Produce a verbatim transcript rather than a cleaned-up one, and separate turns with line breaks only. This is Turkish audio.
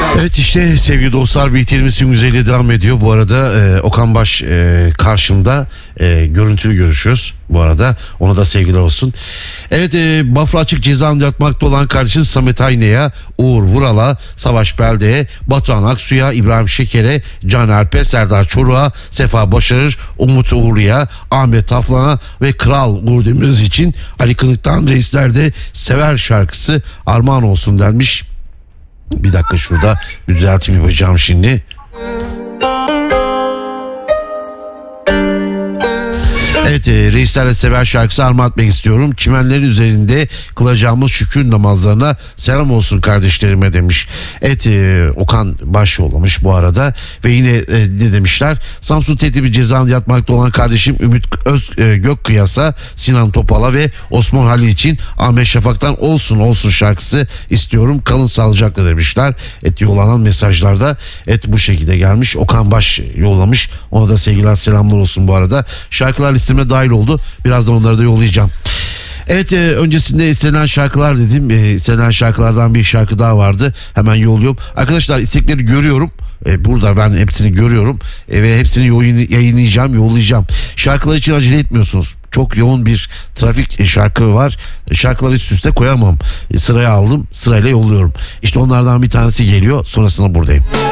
Evet işte sevgili dostlar, bitirimizin güzeli devam ediyor. Bu arada e, Okan Baş e, karşımda e, görüntülü görüşüyoruz. Bu arada ona da sevgiler olsun. Evet, e, Bafra Açık Cezaevinde yatmakta olan kardeşim Samet Ayna'ya, Uğur Vural'a, Savaş Belde'ye, Batuhan Aksu'ya, İbrahim Şeker'e, Can Erpe, Serdar Çoruk'a, Sefa Başarır, Umut Uğurlu'ya, Ahmet Taflan'a ve Kral Uğur Demiröz için Ali Kınık'tan Reisler'de Sever şarkısı armağan olsun denmiş. Bir dakika, şurada bir düzeltim yapacağım şimdi. Evet, e, Reisler'le Sever şarkısı armağan etmek istiyorum. Çimenlerin üzerinde kılacağımız şükür namazlarına selam olsun kardeşlerime demiş. Evet, e, Okan Baş yollamış bu arada. Ve yine e, ne demişler? Samsun Tetibi cezaevinde yatmakta olan kardeşim Ümit Öz, e, Gökkıyas'a, Sinan Topal'a ve Osman Halil için Ahmet Şafak'tan olsun olsun şarkısı istiyorum. Kalın sağlıcakla demişler. Evet, yollanan mesajlarda evet bu şekilde gelmiş. Okan Baş yollamış. Ona da sevgiler selamlar olsun bu arada. Şarkılar listeme dahil oldu. Birazdan onları da yollayacağım. Evet, e, öncesinde istenen şarkılar dedim. E, istenen şarkılardan bir şarkı daha vardı. Hemen yolluyorum. Arkadaşlar, istekleri görüyorum. E, burada ben hepsini görüyorum. E, ve hepsini yayınlayacağım, yollayacağım. Şarkılar için acele etmiyorsunuz. Çok yoğun bir trafik şarkı var. Şarkıları üst üste koyamam. E, sıraya aldım. Sırayla yolluyorum. İşte onlardan bir tanesi geliyor. Sonrasında buradayım.